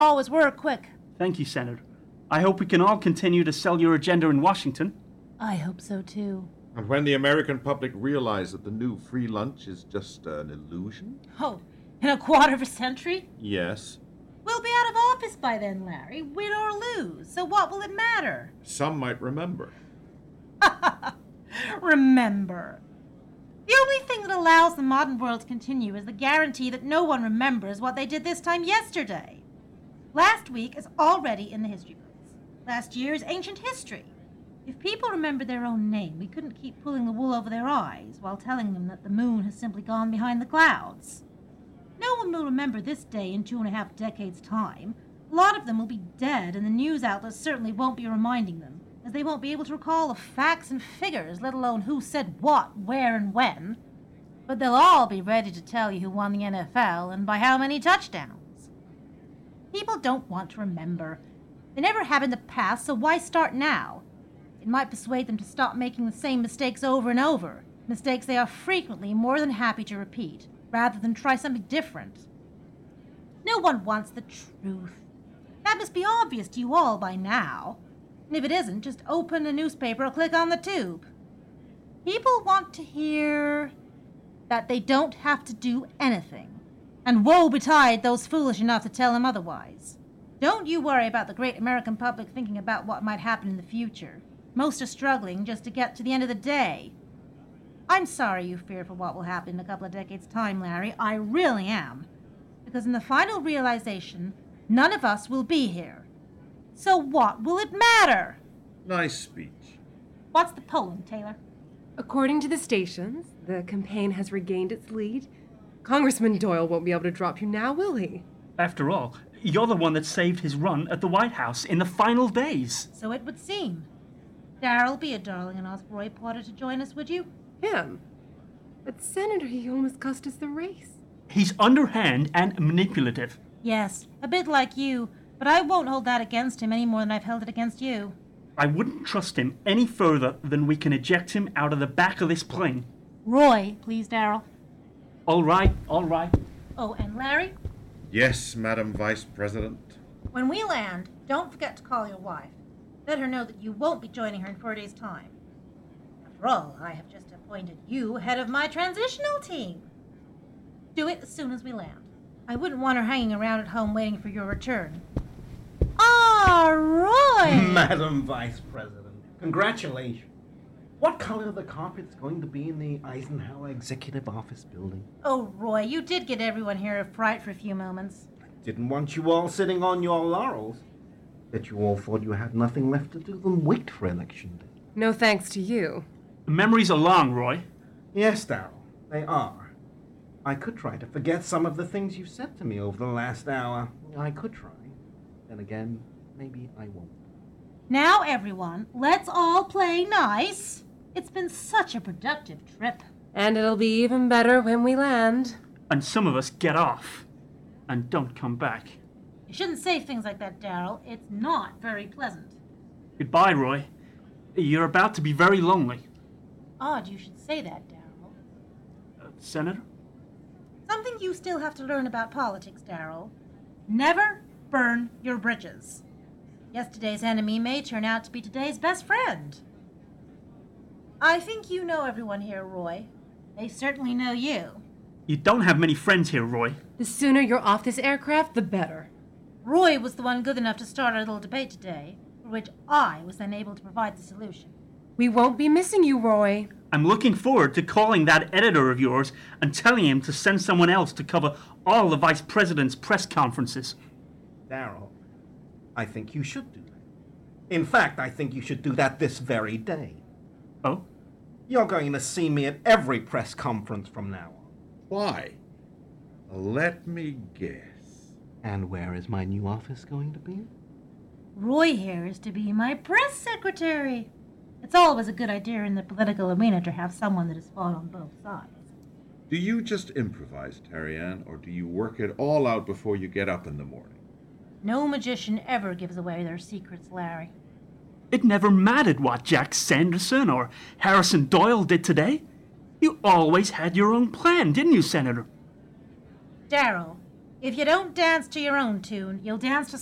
Always were quick. Thank you, Senator. I hope we can all continue to sell your agenda in Washington. I hope so, too. And when the American public realize that the new free lunch is just an illusion? Oh, in a quarter of a century? Yes. We'll be out of office by then, Larry, win or lose. So what will it matter? Some might remember. Remember. The only thing that allows the modern world to continue is the guarantee that no one remembers what they did this time yesterday. Last week is already in the history books. Last year is ancient history. If people remember their own name, we couldn't keep pulling the wool over their eyes while telling them that the moon has simply gone behind the clouds. No one will remember this day in 2.5 decades' time. A lot of them will be dead, and the news outlets certainly won't be reminding them, as they won't be able to recall the facts and figures, let alone who said what, where, and when. But they'll all be ready to tell you who won the NFL and by how many touchdowns. People don't want to remember. They never have in the past, so why start now? It might persuade them to stop making the same mistakes over and over, mistakes they are frequently more than happy to repeat, rather than try something different. No one wants the truth. That must be obvious to you all by now. And if it isn't, just open a newspaper or click on the tube. People want to hear that they don't have to do anything, and woe betide those foolish enough to tell them otherwise. Don't you worry about the great American public thinking about what might happen in the future. Most are struggling just to get to the end of the day. I'm sorry you fear for what will happen in a couple of decades' time, Larry. I really am. Because in the final realization, none of us will be here. So what will it matter? Nice speech. What's the polling, Taylor? According to the stations, the campaign has regained its lead. Congressman Doyle won't be able to drop you now, will he? After all, you're the one that saved his run at the White House in the final days. So it would seem. Darrell, be a darling and ask Roy Porter to join us, would you? Him? But Senator, he almost cost us the race. He's underhand and manipulative. Yes, a bit like you, but I won't hold that against him any more than I've held it against you. I wouldn't trust him any further than we can eject him out of the back of this plane. Roy, please, Darrell. All right, all right. Oh, and Larry? Yes, Madam Vice President. When we land, don't forget to call your wife. Let her know that you won't be joining her in 4 days' time. After all, I have just appointed you head of my transitional team. Do it as soon as we land. I wouldn't want her hanging around at home waiting for your return. Ah, Roy! Madam Vice President, congratulations. What color are the carpets going to be in the Eisenhower Executive Office building? Oh, Roy, you did get everyone here a fright for a few moments. Didn't want you all sitting on your laurels. Bet you all thought you had nothing left to do than wait for election day. No thanks to you. Memories are long, Roy. Yes, Darrell, they are. I could try to forget some of the things you said to me over the last hour. I could try. Then again, maybe I won't. Now, everyone, let's all play nice. It's been such a productive trip. And it'll be even better when we land. And some of us get off and don't come back. You shouldn't say things like that, Darrell. It's not very pleasant. Goodbye, Roy. You're about to be very lonely. Odd you should say that, Darrell. Senator? Something you still have to learn about politics, Darrell. Never burn your bridges. Yesterday's enemy may turn out to be today's best friend. I think you know everyone here, Roy. They certainly know you. You don't have many friends here, Roy. The sooner you're off this aircraft, the better. Roy was the one good enough to start a little debate today, for which I was then able to provide the solution. We won't be missing you, Roy. I'm looking forward to calling that editor of yours and telling him to send someone else to cover all the vice president's press conferences. Darrell, I think you should do that. In fact, I think you should do that this very day. Oh? You're going to see me at every press conference from now on. Why? Let me guess. And where is my new office going to be? Roy here is to be my press secretary. It's always a good idea in the political arena to have someone that has fought on both sides. Do you just improvise, Terry Ann, or do you work it all out before you get up in the morning? No magician ever gives away their secrets, Larry. It never mattered what Jack Sanderson or Harrison Doyle did today. You always had your own plan, didn't you, Senator? Darrell, If you don't dance to your own tune, you'll dance to